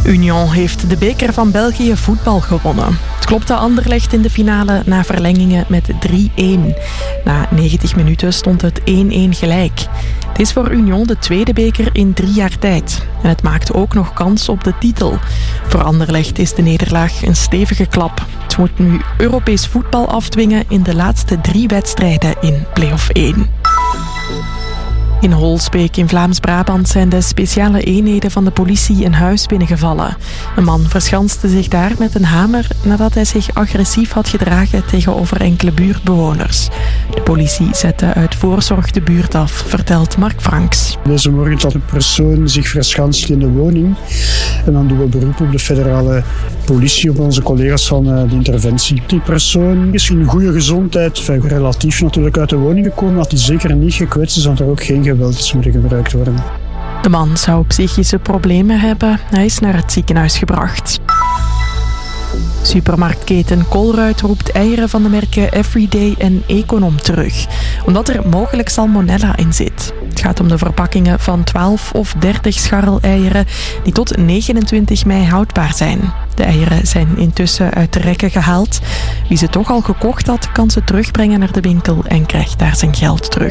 Union heeft de beker van België voetbal gewonnen. Het klopte Anderlecht in de finale na verlengingen met 3-1. Na 90 minuten stond het 1-1 gelijk. Het is voor Union de tweede beker in 3 jaar tijd. En het maakt ook nog kans op de titel. Voor Anderlecht is de nederlaag een stevige klap. Het moet nu Europees voetbal afdwingen in de laatste 3 wedstrijden in play-off 1. In Holsbeek in Vlaams-Brabant zijn de speciale eenheden van de politie een huis binnengevallen. Een man verschanste zich daar met een hamer nadat hij zich agressief had gedragen tegenover enkele buurtbewoners. De politie zette uit voorzorg de buurt af, vertelt Mark Franks. Deze morgen dat de persoon zich verschanst in de woning. En dan doen we beroep op de federale politie, op onze collega's van de interventie. Die persoon is in goede gezondheid, relatief natuurlijk uit de woning gekomen, dat hij zeker niet gekwetst is, dat er ook geen geweld moet gebruikt worden. De man zou psychische problemen hebben. Hij is naar het ziekenhuis gebracht. Supermarktketen Colruyt roept eieren van de merken Everyday en Econom terug, omdat er mogelijk salmonella in zit. Het gaat om de verpakkingen van 12 of 30 scharreleieren die tot 29 mei houdbaar zijn. De eieren zijn intussen uit de rekken gehaald. Wie ze toch al gekocht had, kan ze terugbrengen naar de winkel en krijgt daar zijn geld terug.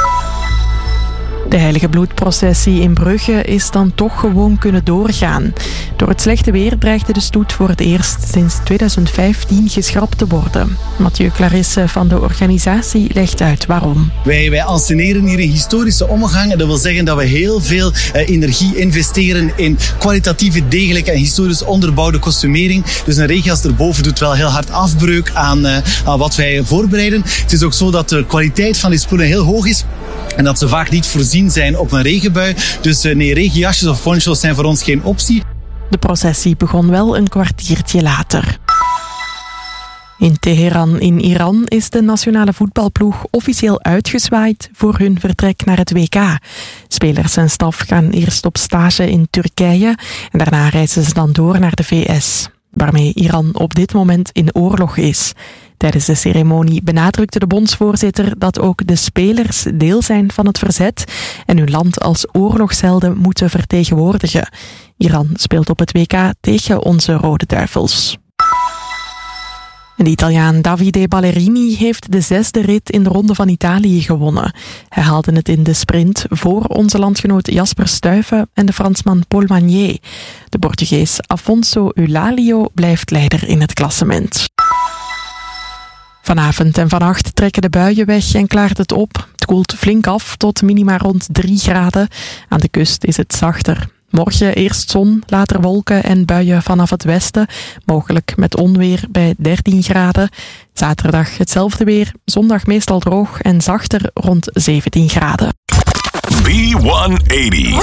De heilige bloedprocessie in Brugge is dan toch gewoon kunnen doorgaan. Door het slechte weer dreigde de stoet voor het eerst sinds 2015 geschrapt te worden. Mathieu Clarisse van de organisatie legt uit waarom. Wij anseneren hier een historische omgang. Dat wil zeggen dat we heel veel energie investeren in kwalitatieve, degelijke en historisch onderbouwde kostumering. Dus een regias erboven doet wel heel hard afbreuk aan wat wij voorbereiden. Het is ook zo dat de kwaliteit van die spullen heel hoog is. En dat ze vaak niet voorzien zijn op een regenbui. Dus nee, regenjasjes of poncho's zijn voor ons geen optie. De processie begon wel een kwartiertje later. In Teheran in Iran is de nationale voetbalploeg officieel uitgezwaaid voor hun vertrek naar het WK. Spelers en staf gaan eerst op stage in Turkije en daarna reizen ze dan door naar de VS, waarmee Iran op dit moment in oorlog is. Tijdens de ceremonie benadrukte de bondsvoorzitter dat ook de spelers deel zijn van het verzet en hun land als oorlogshelden moeten vertegenwoordigen. Iran speelt op het WK tegen onze Rode Duivels. De Italiaan Davide Ballerini heeft de 6e rit in de Ronde van Italië gewonnen. Hij haalde het in de sprint voor onze landgenoot Jasper Stuyven en de Fransman Paul Magnier. De Portugees Afonso Eulalio blijft leider in het klassement. Vanavond en vannacht trekken de buien weg en klaart het op. Het koelt flink af tot minima rond 3 graden. Aan de kust is het zachter. Morgen eerst zon, later wolken en buien vanaf het westen. Mogelijk met onweer bij 13 graden. Zaterdag hetzelfde weer. Zondag meestal droog en zachter rond 17 graden. B180's.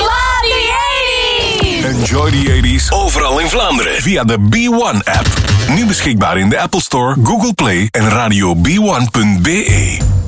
Enjoy the 80s overal in Vlaanderen via de B1-app. Nu beschikbaar in de Apple Store, Google Play en radio b1.be.